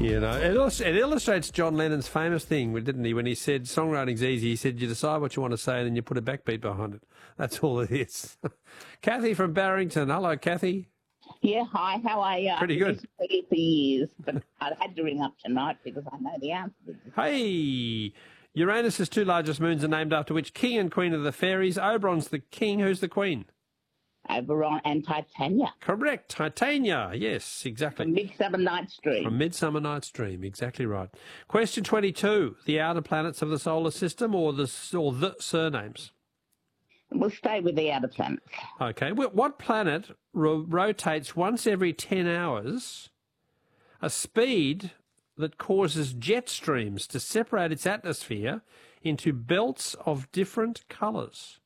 You know, it illustrates John Lennon's famous thing, didn't he? When he said songwriting's easy, he said you decide what you want to say and then you put a backbeat behind it. That's all it is. Kathy from Barrington. Hello, Kathy. Yeah, hi, how are you? Pretty good. I've been listening for years, but I had to ring up tonight because I know the answer. Hey, Uranus's two largest moons are named after which king and queen of the fairies? Oberon's the king. Who's the queen? Oberon and Titania. Correct, Titania. Yes, exactly. From Midsummer Night's Dream. From Midsummer Night's Dream, exactly right. Question 22. The outer planets of the solar system or the surnames? We'll stay with the outer planets. Okay. What planet rotates once every 10 hours a speed that causes jet streams to separate its atmosphere into belts of different colours?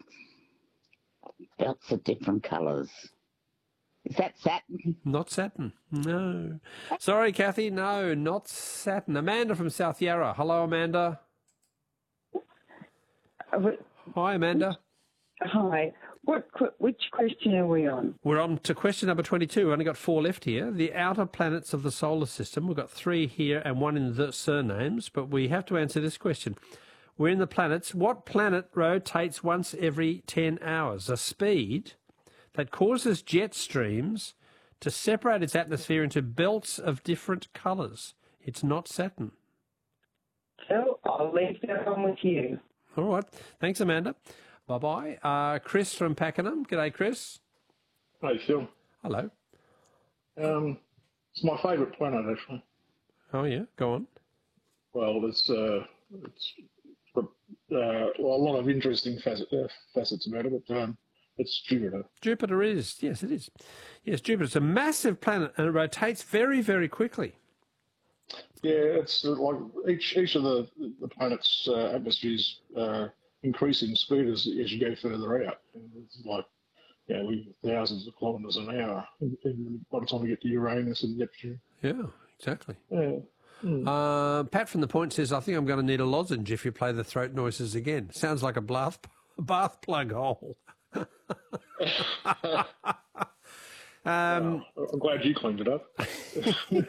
Belts of different colours. Is that Saturn? Not Saturn. No. Sorry, Kathy. No, not Saturn. Amanda from South Yarra. Hello, Amanda. Hi, Amanda. Hi. Which question are we on? We're on to question number 22. We've only got 4 left here. The outer planets of the solar system. We've got 3 here and 1 in the surnames, but we have to answer this question. We're in the planets. What planet rotates once every 10 hours? A speed that causes jet streams to separate its atmosphere into belts of different colours. It's not Saturn. So I'll leave that on with you. All right. Thanks, Amanda. Bye-bye. Chris from Pakenham. G'day, Chris. Hey, Phil. Hello. It's my favourite planet, actually. Oh, yeah? Go on. Well, it's a lot of interesting facets about it, but it's Jupiter. Jupiter is. Yes, it is. Yes, Jupiter's a massive planet and it rotates very, very quickly. Yeah, it's like each of the planet's atmospheres increasing speed as you go further out. It's like, thousands of kilometres an hour by the time we get to Uranus and Neptune. Yeah, exactly. Yeah. Pat from the Point says, I think I'm going to need a lozenge if you play the throat noises again. Sounds like a bath plug hole. I'm glad you cleaned it up.